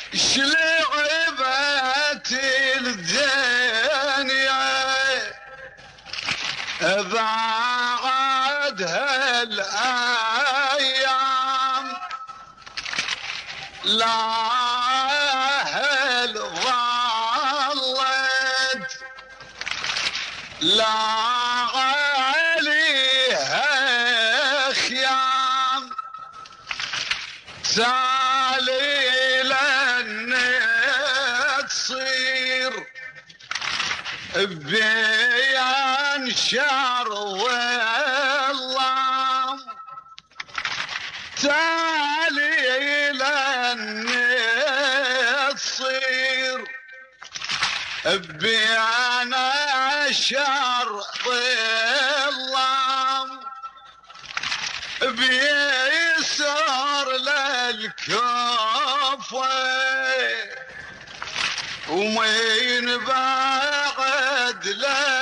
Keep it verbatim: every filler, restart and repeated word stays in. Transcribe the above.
شلعبت الدنيا بعدها الأيام لا أهل ظلت لا عليها خيام تالي لن تصير بيان شر والله تالي لن تصير بيان شر والله بيسر للكفر ومين بعد لا